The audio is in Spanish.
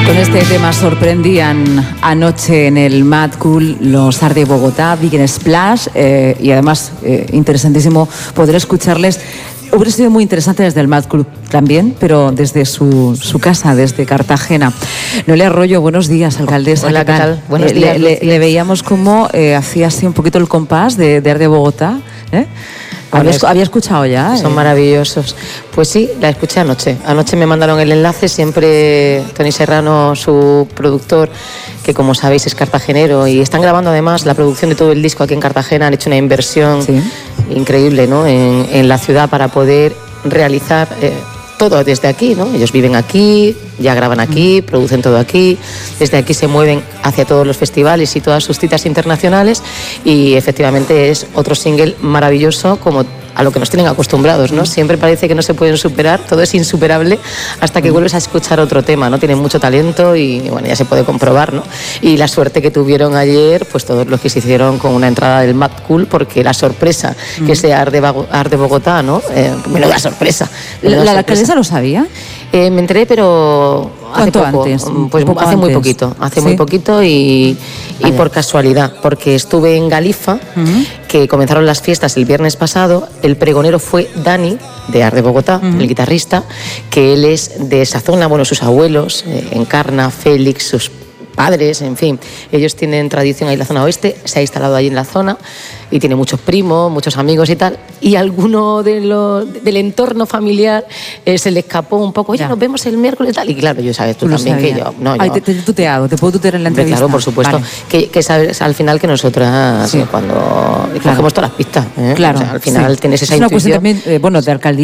Con este tema sorprendían anoche en el Mad Cool los Art de Bogotá, Big and Splash, y además interesantísimo poder escucharles. Hubiera sido muy interesante desde el Mad Cool también, pero desde su casa, desde Cartagena. Noelia Arroyo, buenos días, alcaldesa. Hola, ¿qué tal? Buenos días. Le veíamos cómo hacía así un poquito el compás de Art de Bogotá, ¿eh? ¿Había escuchado ya? Son maravillosos. Pues sí, la escuché anoche. Anoche me mandaron el enlace, siempre Tony Serrano, su productor, que como sabéis es cartagenero, y están grabando además la producción de todo el disco aquí en Cartagena. Han hecho una inversión increíble, ¿no? en la ciudad para poder realizar todo desde aquí, ¿no? Ellos viven aquí, ya graban aquí, producen todo aquí, desde aquí se mueven hacia todos los festivales y todas sus citas internacionales, y efectivamente es otro single maravilloso, como a lo que nos tienen acostumbrados, ¿no? Siempre parece que no se pueden superar, todo es insuperable hasta que vuelves a escuchar otro tema, ¿no? Tienen mucho talento y bueno, ya se puede comprobar, ¿no? Y la suerte que tuvieron ayer, pues todos los que se hicieron con una entrada del Mad Cool, porque la sorpresa que sea Art de Bogotá, ¿no? Menuda sorpresa. ¿La alcaldesa lo sabía? Me enteré, pero hace poco, antes? Pues poco hace antes. muy poquito, muy poquito y por casualidad, porque estuve en Galifa, que comenzaron las fiestas el viernes pasado. El pregonero fue Dani, de Art de Bogotá, el guitarrista, que él es de esa zona, bueno, sus abuelos, Encarna, Félix, sus padres, en fin, ellos tienen tradición ahí en la zona oeste, se ha instalado allí en la zona y tiene muchos primos, muchos amigos y tal, y alguno del entorno familiar se le escapó un poco, oye, nos vemos el miércoles y tal, y claro, yo sabes, tú también que yo... No, Ay, te he tuteado, te puedo tutear en la entrevista. Claro, por supuesto, vale. que sabes al final que nosotras cuando cogemos todas las pistas, claro, o sea, al final tienes esa es una intuición. cuestión también, bueno, de alcaldía.